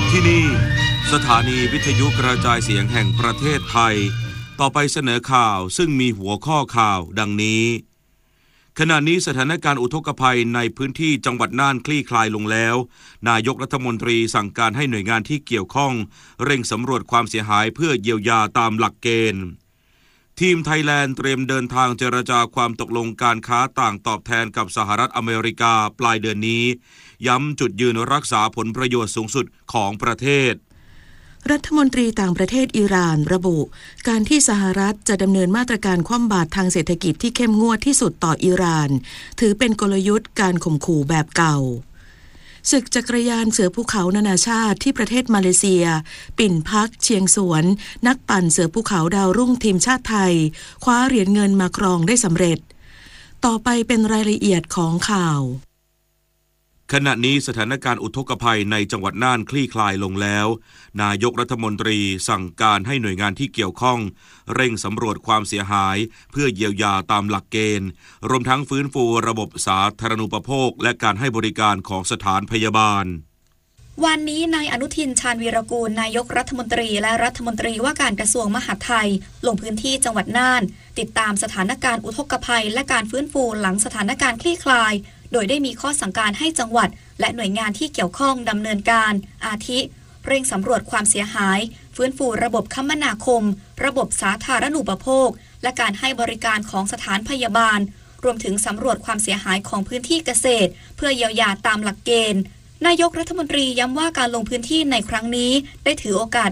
ที่นี่สถานีวิทยุกระจายเสียงแห่งประเทศไทยต่อไปเสนอข่าวซึ่งมีหัวข้อข่าวดังนี้ขณะนี้สถานการณ์อุทกภัยในพื้นที่จังหวัดน่านคลี่คลายลงแล้วนายกรัฐมนตรีสั่งการให้หน่วยงานที่เกี่ยวข้องเร่งสำรวจความเสียหายเพื่อเยียวยาตามหลักเกณฑ์ทีมไทยแลนด์เตรียมเดินทางเจรจาความตกลงการค้าต่างตอบแทนกับสหรัฐอเมริกาปลายเดือนนี้ย้ำจุดยืนรักษาผลประโยชน์สูงสุดของประเทศรัฐมนตรีต่างประเทศอิหร่านระบุการที่สหรัฐจะดำเนินมาตรการคว่ำบาตรทางเศรษฐกิจที่เข้มงวดที่สุดต่ออิหร่านถือเป็นกลยุทธ์การข่มขู่แบบเก่าศึกจักรยานเสือภูเขานานาชาติที่ประเทศมาเลเซียปิ่นพักเชียงสวนนักปั่นเสือภูเขาดาวรุ่งทีมชาติไทยคว้าเหรียญเงินมาครองได้สำเร็จต่อไปเป็นรายละเอียดของข่าวขณะนี้สถานการณ์อุทกภัยในจังหวัดน่านคลี่คลายลงแล้วนายกรัฐมนตรีสั่งการให้หน่วยงานที่เกี่ยวข้องเร่งสำรวจความเสียหายเพื่อเยียวยาตามหลักเกณฑ์รวมทั้งฟื้นฟูระบบสาธารณูปโภคและการให้บริการของสถานพยาบาลวันนี้นายอนุทินชาญวีรกูลนายกรัฐมนตรีและรัฐมนตรีว่าการกระทรวงมหาดไทยลงพื้นที่จังหวัดน่านติดตามสถานการณ์อุทกภัยและการฟื้นฟูหลังสถานการณ์คลี่คลายโดยได้มีข้อสั่งการให้จังหวัดและหน่วยงานที่เกี่ยวข้องดำเนินการอาทิเร่งสำรวจความเสียหายฟื้นฟูระบบคมนาคมระบบสาธารณูปโภคและการให้บริการของสถานพยาบาลรวมถึงสำรวจความเสียหายของพื้นที่เกษตรเพื่อเยียวยาตามหลักเกณฑ์นายกรัฐมนตรีย้ำว่าการลงพื้นที่ในครั้งนี้ได้ถือโอกาส